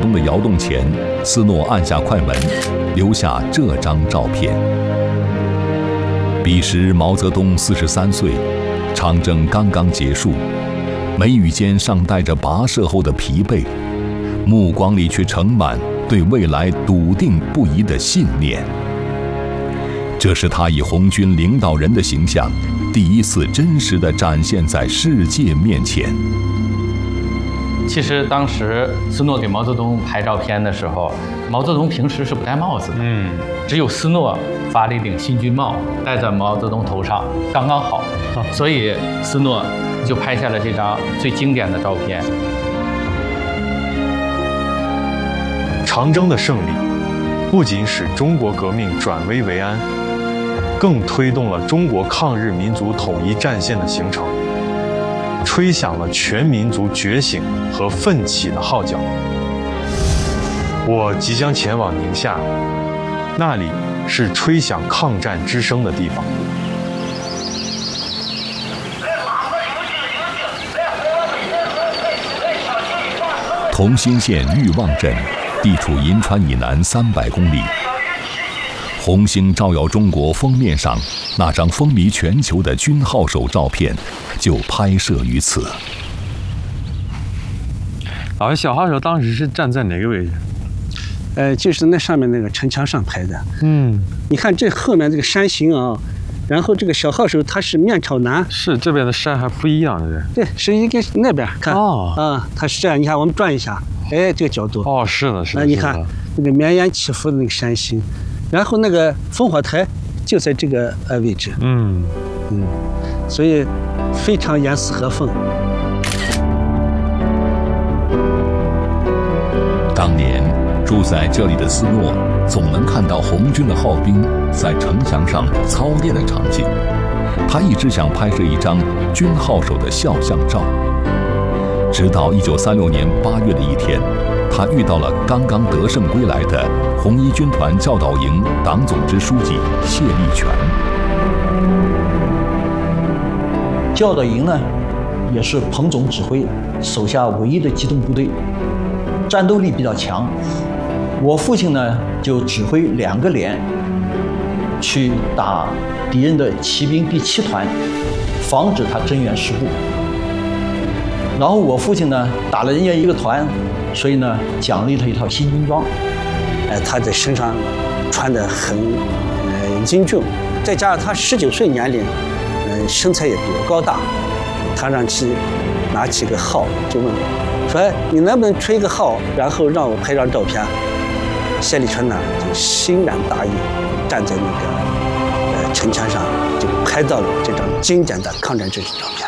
灯的摇动前，斯诺按下快门，留下这张照片。彼时毛泽东43岁，长征刚刚结束，眉宇间尚带着跋涉后的疲惫，目光里却盛满对未来笃定不移的信念。这是他以红军领导人的形象第一次真实地展现在世界面前。 其实当时斯诺给毛泽东拍照片的时候，毛泽东平时是不戴帽子的，只有斯诺发了一顶新军帽戴在毛泽东头上，刚刚好，所以斯诺就拍下了这张最经典的照片。 长征的胜利不仅使中国革命转危为安，更推动了中国抗日民族统一战线的形成，吹响了全民族觉醒和奋起的号角。我即将前往宁夏，那里是吹响抗战之声的地方。 同心县裕望镇地处银川以南300公里，红星照耀中国封面上那张风靡全球的军号手照片就拍摄于此。 老师，小号手当时是站在哪个位置？ 就是那上面那个城墙上拍的。你看这后面这个山形啊，然后这个小号手他是面朝南， 是这边的山还不一样的。 对，是应该是那边看。它是这样。你看我们转一下，这个角度。 是的，是的。 你看那个绵延起伏的那个山形，然后那个烽火台就在这个位置。所以非常严丝合缝。 当年住在这里的斯诺总能看到红军的号兵在城墙上操练的场景，他一直想拍摄一张军号手的肖像照。直到1936年8月的一天，他遇到了刚刚得胜归来的红一军团教导营党总支书记谢立全。 教导营呢，也是彭总指挥手下唯一的机动部队，战斗力比较强。我父亲呢，就指挥2个连去打敌人的骑兵第7团，防止他增援失误。然后我父亲呢，打了人家1个团，所以呢，奖励他一套新军装。 他在身上穿得很英俊，再加上他19岁年龄，身材也比我高大。他让其拿起个号，就问说：“你能不能吹个号，然后让我拍张照片？”谢立全呢就欣然答应，站在那个城墙上，就拍到了这张经典的抗战志士照片。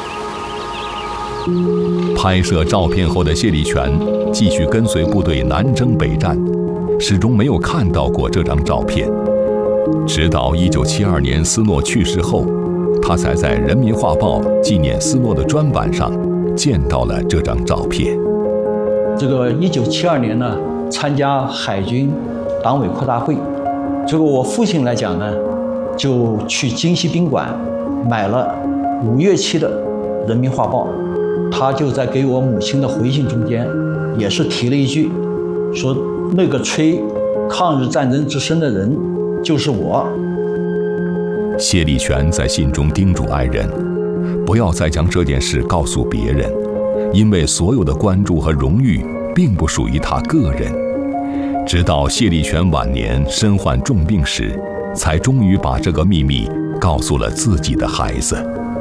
拍摄照片后的谢立全继续跟随部队南征北战，始终没有看到过这张照片。直到1972年斯诺去世后，他才在《人民画报》纪念斯诺的专版上见到了这张照片。 这个1972年呢，参加海军党委扩大会，这个我父亲来讲呢，就去京西宾馆买了5月期的《人民画报》，他就在给我母亲的回信中间，也是提了一句，说那个吹抗日战争之声的人就是我。 谢立全在信中叮嘱爱人，不要再将这件事告诉别人，因为所有的关注和荣誉并不属于他个人。直到谢立全晚年身患重病时，才终于把这个秘密告诉了自己的孩子。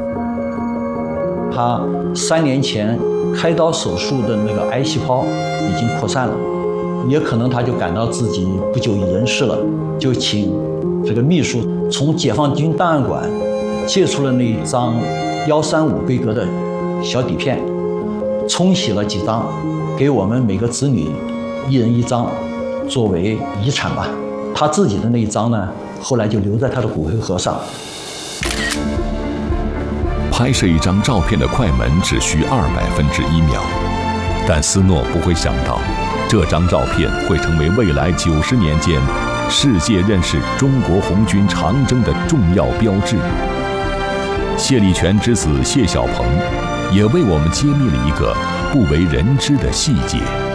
他3年前开刀手术的那个癌细胞已经扩散了，也可能他就感到自己不久于人世了，就请这个秘书从解放军档案馆借出了那一张135规格的小底片，冲洗了几张，给我们每个子女1人1张，作为遗产吧。他自己的那一张呢，后来就留在他的骨灰盒上。 拍摄一张照片的快门只需200分之1秒，但斯诺不会想到，这张照片会成为未来90年间世界认识中国红军长征的重要标志。谢立全之子谢小鹏也为我们揭秘了一个不为人知的细节。